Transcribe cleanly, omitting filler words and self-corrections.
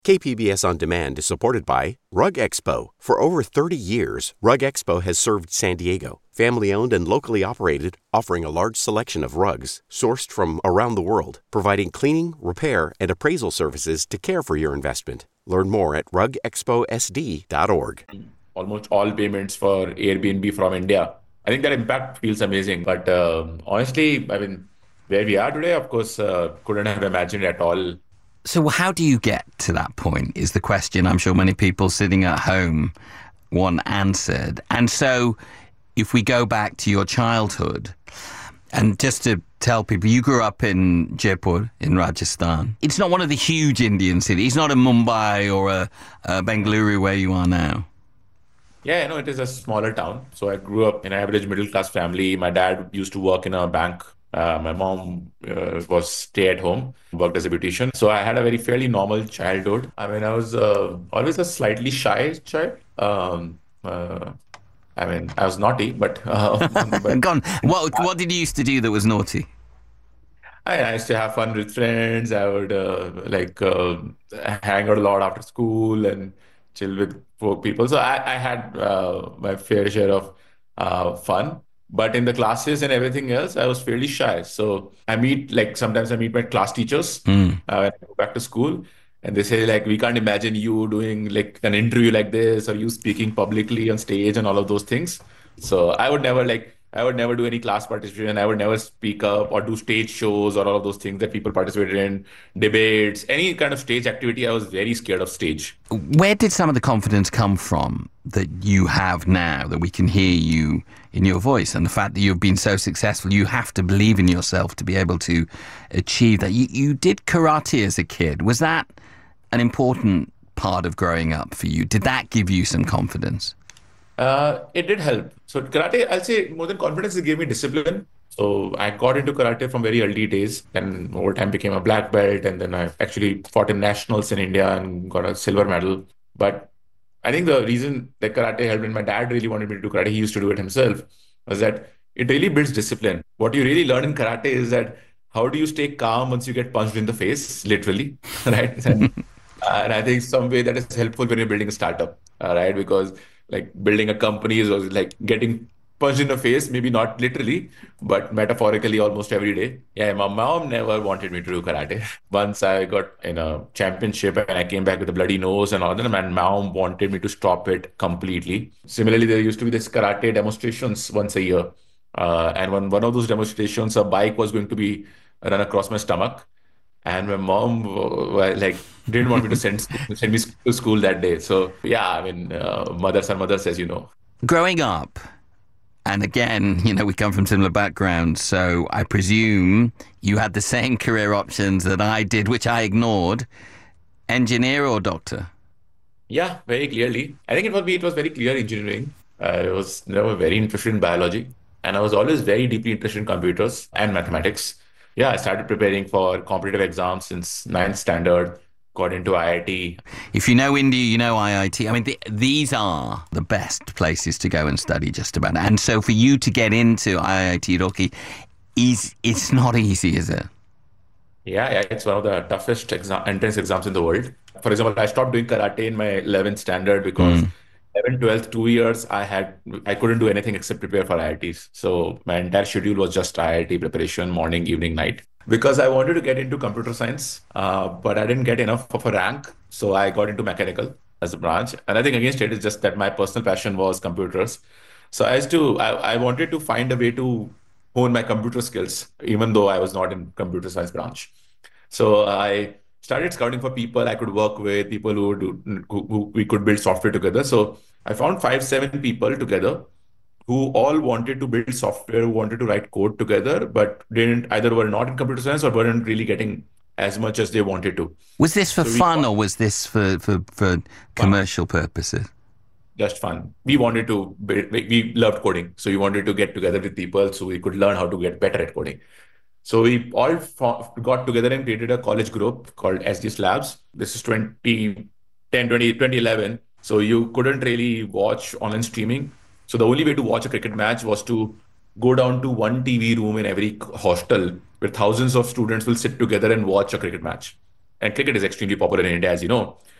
KPBS On Demand is supported by Rug Expo. For over 30 years, Rug Expo has served San Diego. Family-owned and locally operated, offering a large selection of rugs sourced from around the world, providing cleaning, repair, and appraisal services to care for your investment. Learn more at rugexposd.org. Almost all payments for Airbnb from India. I think that impact feels amazing. But honestly, I mean, where we are today, of course, couldn't have imagined at all. So how do you get to that point is the question I'm sure many people sitting at home want answered. And so if we go back to your childhood, and just to tell people, you grew up in Jaipur in Rajasthan. It's not one of the huge Indian cities. It's not a Mumbai or a Bengaluru where you are now. Yeah, it is a smaller town. So I grew up in an average middle-class family. My dad used to work in a bank. My mom was stay-at-home, worked as a beautician. So I had a fairly normal childhood. I mean, I was always a slightly shy child. I was naughty, but... Gone. What did you used to do that was naughty? I used to have fun with friends. I would hang out a lot after school and chill with people. So I had my fair share of fun. But in the classes and everything else, I was fairly shy. So sometimes I meet my class teachers when I go back to school. And they say, we can't imagine you doing an interview like this or you speaking publicly on stage and all of those things. So I would never do any class participation. I would never speak up or do stage shows or all of those things that people participated in, debates, any kind of stage activity. I was very scared of stage. Where did some of the confidence come from that you have now, that we can hear you in your voice, and the fact that you've been so successful? You have to believe in yourself to be able to achieve that. You did karate as a kid. Was that an important part of growing up for you? Did that give you some confidence? It did help. So karate, I'll say more than confidence, it gave me discipline. So I got into karate from very early days and over time became a black belt. And then I actually fought in nationals in India and got a silver medal. But I think the reason that karate helped, and my dad really wanted me to do karate, he used to do it himself, was that it really builds discipline. What you really learn in karate is that how do you stay calm once you get punched in the face, literally, right? And I think some way that is helpful when you're building a startup, right? Because building a company is getting punched in the face, maybe not literally, but metaphorically almost every day. Yeah, my mom never wanted me to do karate. Once I got in a championship and I came back with a bloody nose and all that, and my mom wanted me to stop it completely. Similarly, there used to be this karate demonstrations once a year. And when one of those demonstrations, a bike was going to be run across my stomach. And my mom didn't want me to send me to school that day. So yeah, I mean, mothers are mothers, as you know. Growing up, and again, we come from similar backgrounds, so I presume you had the same career options that I did, which I ignored. Engineer or doctor? Yeah, very clearly. I think it was very clear engineering. I was never very interested in biology, and I was always very deeply interested in computers and mathematics. Yeah, I started preparing for competitive exams since 9th standard, got into IIT. If you know India, you know IIT. I mean, these are the best places to go and study just about. And so for you to get into IIT Roorkee, it's not easy, is it? Yeah, it's one of the toughest entrance exams in the world. For example, I stopped doing karate in my 11th standard because 11th, 12th, 2 years, I couldn't do anything except prepare for IITs. So my entire schedule was just IIT preparation, morning, evening, night. Because I wanted to get into computer science, but I didn't get enough of a rank. So I got into mechanical as a branch. And nothing against it, it's just that my personal passion was computers. So I wanted to find a way to hone my computer skills, even though I was not in computer science branch. So I started scouting for people I could work with, people who we could build software together. So I found 5-7 people together who all wanted to build software, who wanted to write code together, but were not in computer science or weren't really getting as much as they wanted to. Was this for fun or was this for commercial purposes? Just fun. We loved coding. So we wanted to get together with people so we could learn how to get better at coding. So we all got together and created a college group called SGS Labs. This is 2011. So you couldn't really watch online streaming. So the only way to watch a cricket match was to go down to one TV room in every hostel where thousands of students will sit together and watch a cricket match. and cricket is extremely popular in India, as you know.